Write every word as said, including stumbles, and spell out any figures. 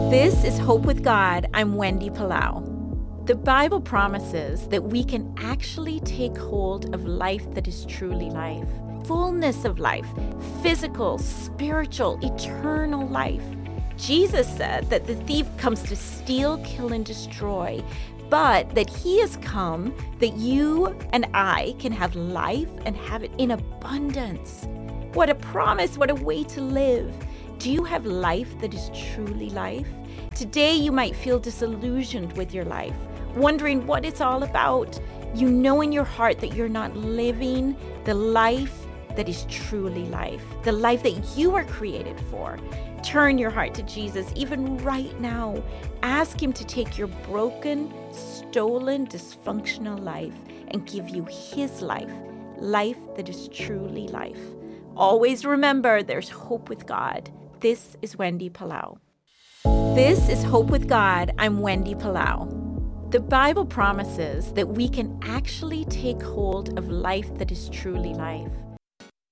This is Hope with God. I'm Wendy Palau. The Bible promises that we can actually take hold of life that is truly life, fullness of life, physical, spiritual, eternal life. Jesus said that the thief comes to steal, kill, and destroy, but that he has come that you and I can have life and have it in abundance. What a promise, what a way to live. Do you have life that is truly life? Today you might feel disillusioned with your life, wondering what it's all about. You know in your heart that you're not living the life that is truly life, the life that you are created for. Turn your heart to Jesus even right now. Ask him to take your broken, stolen, dysfunctional life and give you his life, life that is truly life. Always remember, there's hope with God. This is Wendy Palau. This is Hope with God. I'm Wendy Palau. The Bible promises that we can actually take hold of life that is truly life,